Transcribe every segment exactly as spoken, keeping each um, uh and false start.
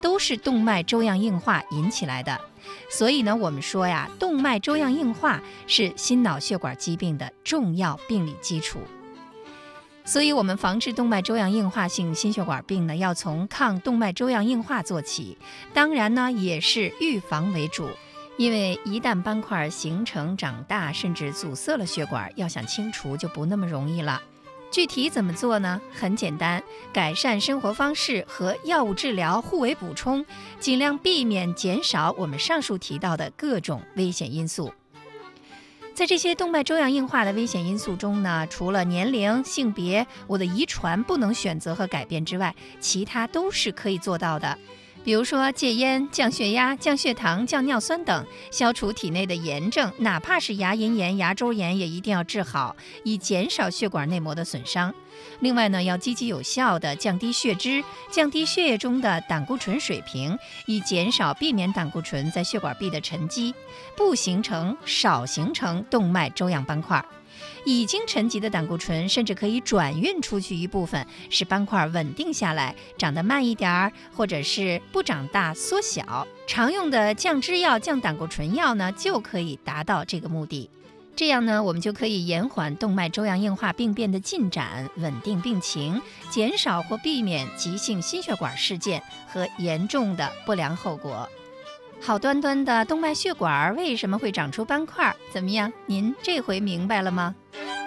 都是动脉粥样硬化引起来的。所以呢，我们说呀，动脉粥样硬化是心脑血管疾病的重要病理基础。所以我们防治动脉粥样硬化性心血管病呢，要从抗动脉粥样硬化做起，当然呢，也是预防为主。因为一旦斑块形成长大，甚至阻塞了血管，要想清除就不那么容易了。具体怎么做呢？很简单，改善生活方式和药物治疗互为补充，尽量避免减少我们上述提到的各种危险因素。在这些动脉粥样硬化的危险因素中呢，除了年龄、性别、我的遗传不能选择和改变之外，其他都是可以做到的。比如说戒烟、降血压、降血糖、降尿酸等，消除体内的炎症，哪怕是牙龈炎、牙周炎也一定要治好，以减少血管内膜的损伤。另外呢，要积极有效地降低血脂，降低血液中的胆固醇水平，以减少避免胆固醇在血管壁的沉积，不形成少形成动脉粥样斑块。已经沉积的胆固醇甚至可以转运出去一部分，使斑块稳定下来，长得慢一点，或者是不长大缩小。常用的降脂药、降胆固醇药呢，就可以达到这个目的。这样呢，我们就可以延缓动脉粥样硬化病变的进展，稳定病情，减少或避免急性心血管事件和严重的不良后果。好端端的动脉血管为什么会长出斑块？怎么样，您这回明白了吗？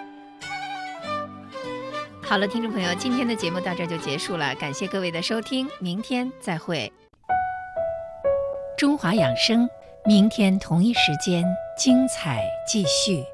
好了，听众朋友，今天的节目到这就结束了，感谢各位的收听，明天再会。中华养生，明天同一时间精彩继续。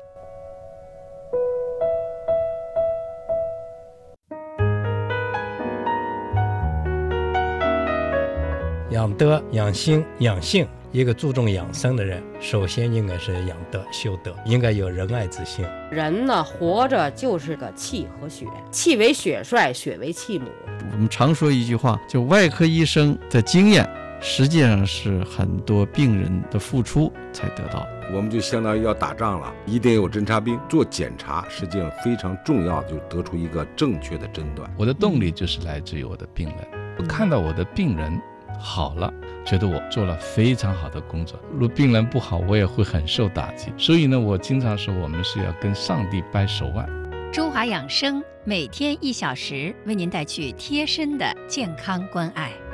养德、养心、养性，一个注重养生的人，首先应该是养德、修德，应该有仁爱之心。 人呢，活着就是个气和血，气为血帅，血为气母。 我们常说一句话，就外科医生的经验，实际上是很多病人的付出才得到。 我们就相当于要打仗了，一定有侦察兵做检查，实际上非常重要，就得出一个正确的诊断。 我的动力就是来自于我的病人，我看到我的病人好了，觉得我做了非常好的工作。如果病人不好，我也会很受打击。所以呢，我经常说，我们是要跟上帝掰手腕。 中华养生每天一小时，为您带去贴身的健康关爱。